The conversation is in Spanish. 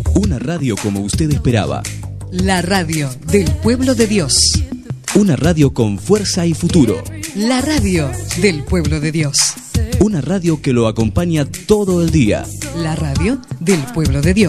Una radio como usted esperaba. La radio del pueblo de Dios. Una radio con fuerza y futuro. La radio del pueblo de Dios. Una radio que lo acompaña todo el día. La radio del pueblo de Dios.